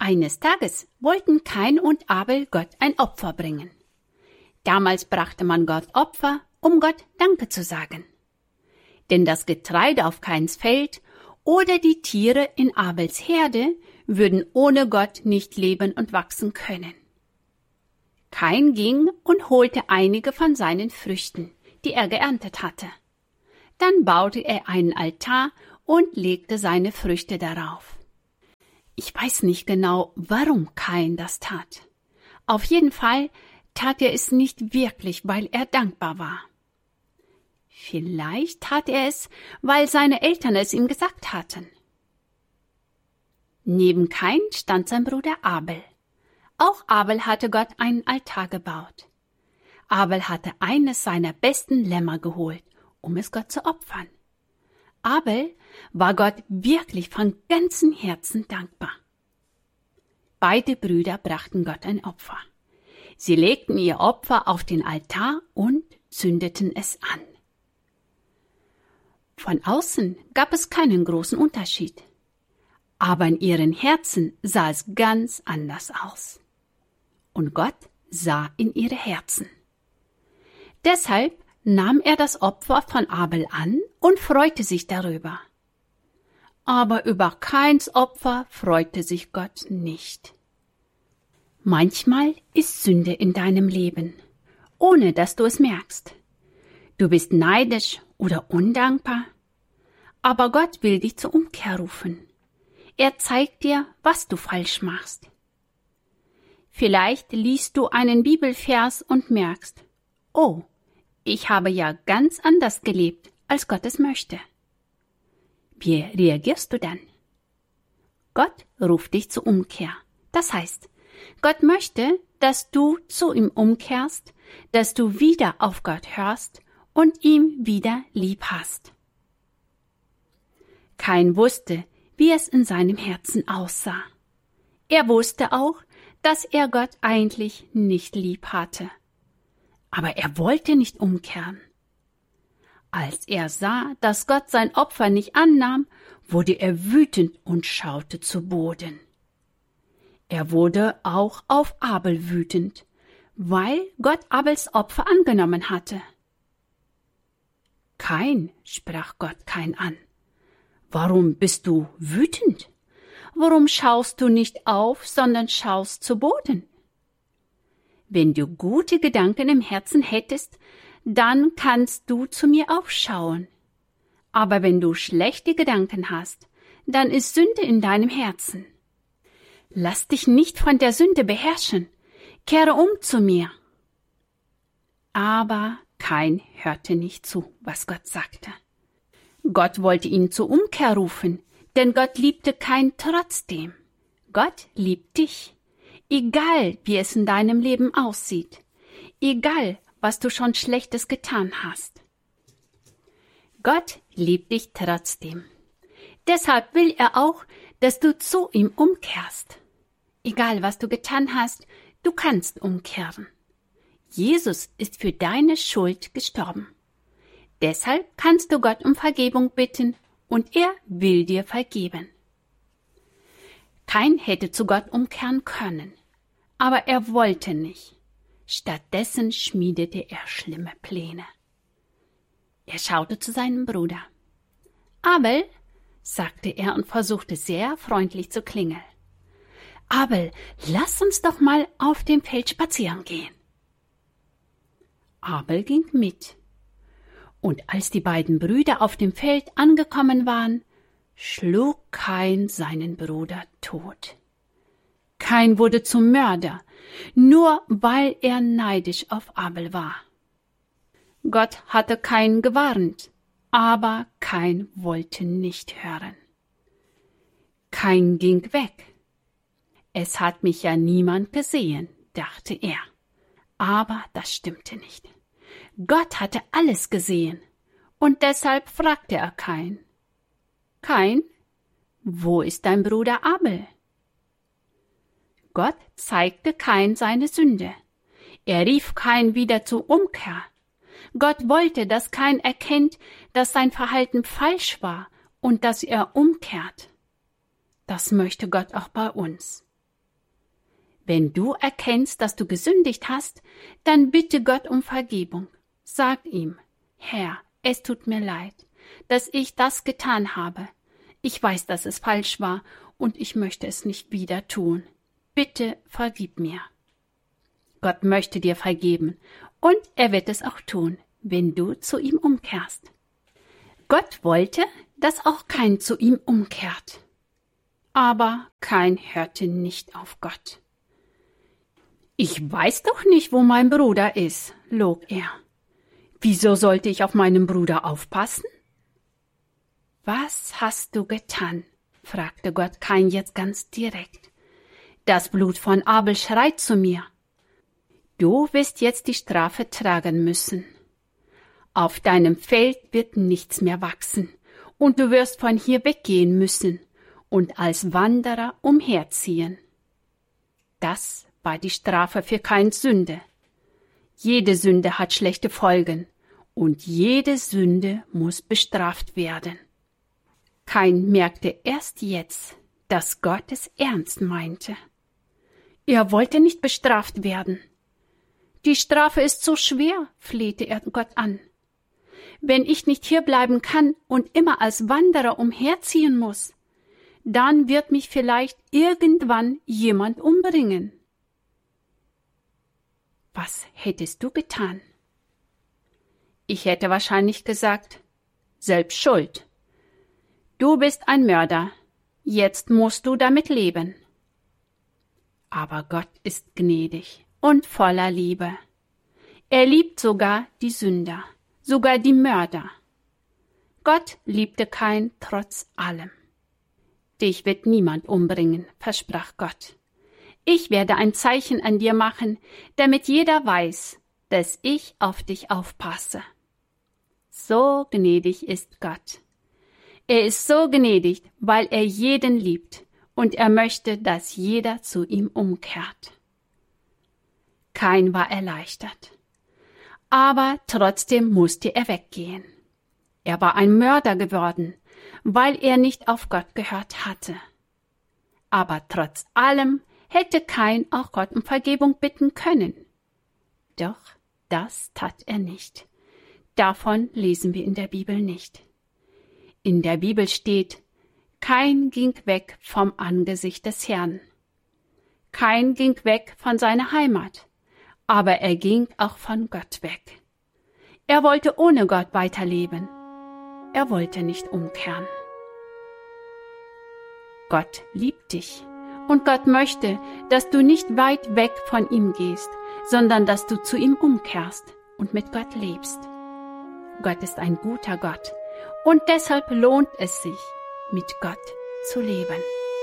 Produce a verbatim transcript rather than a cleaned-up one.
Eines Tages wollten Kain und Abel Gott ein Opfer bringen. Damals brachte man Gott Opfer, um Gott Danke zu sagen. Denn das Getreide auf Kains Feld oder die Tiere in Abels Herde würden ohne Gott nicht leben und wachsen können. Kain ging und holte einige von seinen Früchten, die er geerntet hatte. Dann baute er einen Altar und legte seine Früchte darauf. Ich weiß nicht genau, warum Kain das tat. Auf jeden Fall tat er es nicht wirklich, weil er dankbar war. Vielleicht tat er es, weil seine Eltern es ihm gesagt hatten. Neben Kain stand sein Bruder Abel. Auch Abel hatte Gott einen Altar gebaut. Abel hatte eines seiner besten Lämmer geholt, um es Gott zu opfern. Abel war Gott wirklich von ganzem Herzen dankbar. Beide Brüder brachten Gott ein Opfer. Sie legten ihr Opfer auf den Altar und zündeten es an. Von außen gab es keinen großen Unterschied, aber in ihren Herzen sah es ganz anders aus. Und Gott sah in ihre Herzen. Deshalb nahm er das Opfer von Abel an und freute sich darüber. Aber über Kains Opfer freute sich Gott nicht. Manchmal ist Sünde in deinem Leben, ohne dass du es merkst. Du bist neidisch oder undankbar, aber Gott will dich zur Umkehr rufen. Er zeigt dir, was du falsch machst. Vielleicht liest du einen Bibelvers und merkst, oh, ich habe ja ganz anders gelebt, als Gott es möchte. Wie reagierst du dann? Gott ruft dich zur Umkehr. Das heißt, Gott möchte, dass du zu ihm umkehrst, dass du wieder auf Gott hörst und ihm wieder lieb hast. Kain wusste, wie es in seinem Herzen aussah. Er wusste auch, dass er Gott eigentlich nicht lieb hatte. Aber er wollte nicht umkehren. Als er sah, dass Gott sein Opfer nicht annahm, wurde er wütend und schaute zu Boden. Er wurde auch auf Abel wütend, weil Gott Abels Opfer angenommen hatte. Kain, sprach Gott Kain an, warum bist du wütend? Warum schaust du nicht auf, sondern schaust zu Boden? Wenn du gute Gedanken im Herzen hättest, dann kannst du zu mir aufschauen. Aber wenn du schlechte Gedanken hast, dann ist Sünde in deinem Herzen. Lass dich nicht von der Sünde beherrschen. Kehre um zu mir. Aber Kain hörte nicht zu, was Gott sagte. Gott wollte ihn zur Umkehr rufen, denn Gott liebte Kain trotzdem. Gott liebt dich, egal wie es in deinem Leben aussieht, egal was du schon Schlechtes getan hast. Gott liebt dich trotzdem. Deshalb will er auch, dass du zu ihm umkehrst. Egal was du getan hast, du kannst umkehren. Jesus ist für deine Schuld gestorben. Deshalb kannst du Gott um Vergebung bitten und er will dir vergeben. Kain hätte zu Gott umkehren können, aber er wollte nicht. Stattdessen schmiedete er schlimme Pläne. Er schaute zu seinem Bruder. Abel, sagte er und versuchte sehr freundlich zu klingeln. Abel, lass uns doch mal auf dem Feld spazieren gehen. Abel ging mit. Und als die beiden Brüder auf dem Feld angekommen waren, schlug Kain seinen Bruder tot. Kain wurde zum Mörder, nur weil er neidisch auf Abel war. Gott hatte Kain gewarnt, aber Kain wollte nicht hören. Kain ging weg. Es hat mich ja niemand gesehen, dachte er. Aber das stimmte nicht. Gott hatte alles gesehen, und deshalb fragte er Kain. Kain, wo ist dein Bruder Abel? Gott zeigte Kain seine Sünde. Er rief Kain wieder zur Umkehr. Gott wollte, dass Kain erkennt, dass sein Verhalten falsch war und dass er umkehrt. Das möchte Gott auch bei uns. Wenn du erkennst, dass du gesündigt hast, dann bitte Gott um Vergebung. Sag ihm: Herr, es tut mir leid, dass ich das getan habe. Ich weiß, dass es falsch war und ich möchte es nicht wieder tun. Bitte vergib mir. Gott möchte dir vergeben und er wird es auch tun, wenn du zu ihm umkehrst. Gott wollte, dass auch Kain zu ihm umkehrt. Aber Kain hörte nicht auf Gott. »Ich weiß doch nicht, wo mein Bruder ist«, log er. »Wieso sollte ich auf meinen Bruder aufpassen?« »Was hast du getan?«, fragte Gott Kain jetzt ganz direkt. »Das Blut von Abel schreit zu mir. Du wirst jetzt die Strafe tragen müssen. Auf deinem Feld wird nichts mehr wachsen, und du wirst von hier weggehen müssen und als Wanderer umherziehen.« Das war die Strafe für Kains Sünde. Jede Sünde hat schlechte Folgen, und jede Sünde muss bestraft werden. Kain merkte erst jetzt, dass Gott es ernst meinte. Er wollte nicht bestraft werden. »Die Strafe ist so schwer«, flehte er Gott an. »Wenn ich nicht hierbleiben kann und immer als Wanderer umherziehen muss, dann wird mich vielleicht irgendwann jemand umbringen.« Was hättest du getan? Ich hätte wahrscheinlich gesagt: Selbst schuld. Du bist ein Mörder. Jetzt musst du damit leben. Aber Gott ist gnädig und voller Liebe. Er liebt sogar die Sünder, sogar die Mörder. Gott liebte Kain trotz allem. »Dich wird niemand umbringen«, versprach Gott. »Ich werde ein Zeichen an dir machen, damit jeder weiß, dass ich auf dich aufpasse.« So gnädig ist Gott. Er ist so gnädig, weil er jeden liebt und er möchte, dass jeder zu ihm umkehrt. Kain war erleichtert. Aber trotzdem musste er weggehen. Er war ein Mörder geworden, weil er nicht auf Gott gehört hatte. Aber trotz allem hätte Kain auch Gott um Vergebung bitten können. Doch das tat er nicht. Davon lesen wir in der Bibel nicht. In der Bibel steht: Kain ging weg vom Angesicht des Herrn. Kain ging weg von seiner Heimat, aber er ging auch von Gott weg. Er wollte ohne Gott weiterleben. Er wollte nicht umkehren. Gott liebt dich und Gott möchte, dass du nicht weit weg von ihm gehst, sondern dass du zu ihm umkehrst und mit Gott lebst. Gott ist ein guter Gott und deshalb lohnt es sich, mit Gott zu leben.